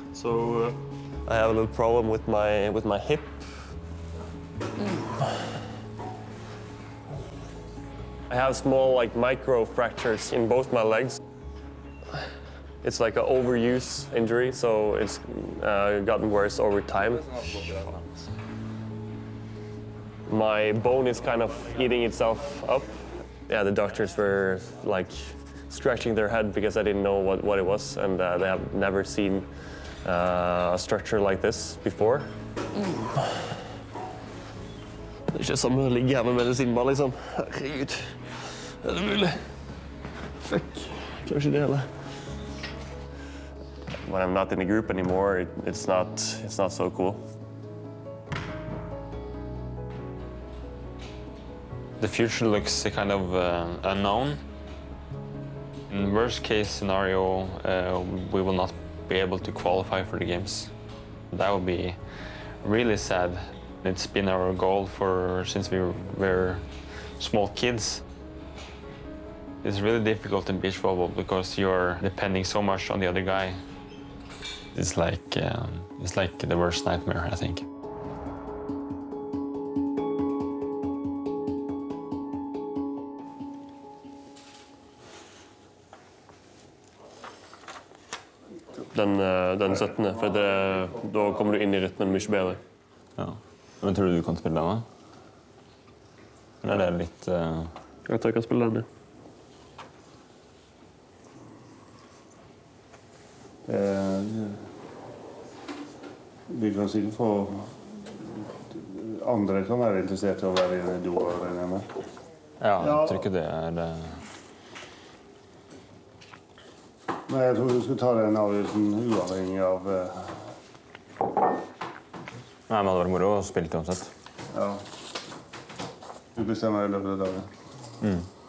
So I have a little problem with my hip. I have small micro fractures in both my legs. It's like an overuse injury, so it's gotten worse over time. My bone is kind of eating itself up. Yeah, the doctors were scratching their head because I didn't know what it was, and they have never seen a structure like this before. Det er ikke som å ligge her med medisinball, liksom. Herregud. Er det mulig? Fuck. Klarer ikke det heller. When I'm not in the group anymore, it's not so cool. The future looks kind of unknown. In worst case scenario, we will not be able to qualify for the games. That would be really sad. It's been our goal since we were small kids. It's really difficult in beach volleyball because you're depending so much on the other guy. It's like the worst nightmare, I think. Den 17. For da kommer du inn i rytmen mye bedre. Ja. Men tror du kan spille den da? Eller er det litt... Jeg tror jeg kan spille den, ja. Vi kan sikkert få andre kan være interessert i å være i duo-arenaene. Ja, jeg tror ikke det er... Men jeg tror du skulle ta den avgjørelsen uavhengig av... Nei, men det hadde vært moro å spille til uansett. Ja. Du bestemmer i løpet av dagen.